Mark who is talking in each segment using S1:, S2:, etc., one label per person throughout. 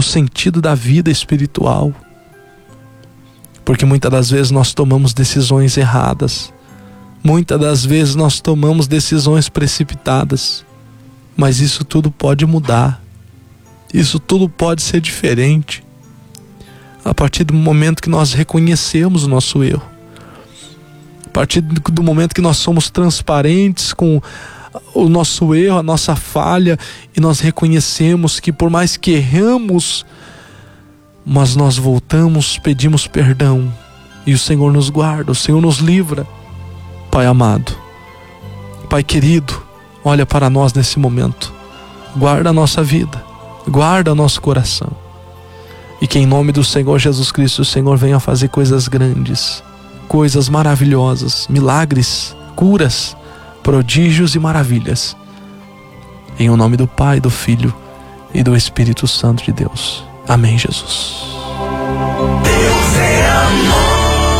S1: o sentido da vida espiritual. Porque muitas das vezes nós tomamos decisões erradas. Muitas das vezes nós tomamos decisões precipitadas. Mas isso tudo pode mudar. Isso tudo pode ser diferente. A partir do momento que nós reconhecemos o nosso erro. A partir do momento que nós somos transparentes com o nosso erro, a nossa falha, e nós reconhecemos que por mais que erramos, mas nós voltamos, pedimos perdão, e o Senhor nos guarda, o Senhor nos livra. Pai amado, Pai querido, olha para nós nesse momento, guarda a nossa vida, guarda o nosso coração, e que em nome do Senhor Jesus Cristo o Senhor venha fazer coisas grandes, coisas maravilhosas, milagres, curas, prodígios e maravilhas, em o nome do Pai, do Filho e do Espírito Santo de Deus. Amém, Jesus.
S2: Deus é amor.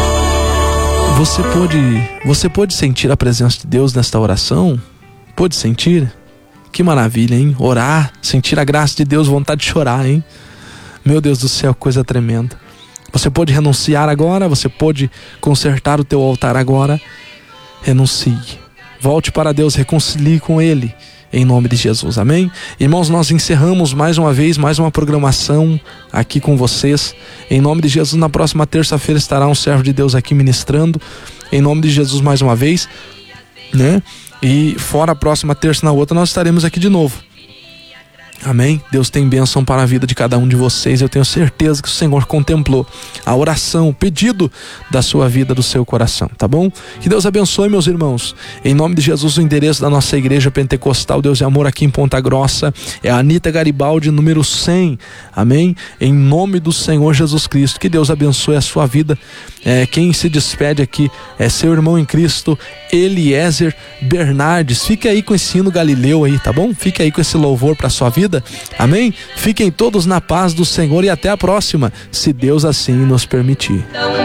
S1: Você pode sentir a presença de Deus nesta oração? Pode sentir? Que maravilha, hein? Orar, sentir a graça de Deus, vontade de chorar, hein? Meu Deus do céu, coisa tremenda. Você pode renunciar agora, você pode consertar o teu altar agora. Renuncie. Volte para Deus, reconcilie com Ele, em nome de Jesus, amém? Irmãos, nós encerramos mais uma vez, mais uma programação aqui com vocês. Em nome de Jesus, na próxima terça-feira estará um servo de Deus aqui ministrando. Em nome de Jesus, mais uma vez, né? E fora a próxima terça, na outra, nós estaremos aqui de novo. Amém? Deus tem bênção para a vida de cada um de vocês. Eu tenho certeza que o Senhor contemplou a oração, o pedido da sua vida, do seu coração, tá bom? Que Deus abençoe, meus irmãos. Em nome de Jesus, o endereço da nossa igreja pentecostal Deus e Amor aqui em Ponta Grossa é a Anita Garibaldi, número 100. Amém? Em nome do Senhor Jesus Cristo. Que Deus abençoe a sua vida. Quem se despede aqui é seu irmão em Cristo, Eliezer Bernardes. Fique aí com esse hino Galileu aí, tá bom? Fique aí com esse louvor para sua vida. Amém? Fiquem todos na paz do Senhor e até a próxima, se Deus assim nos permitir.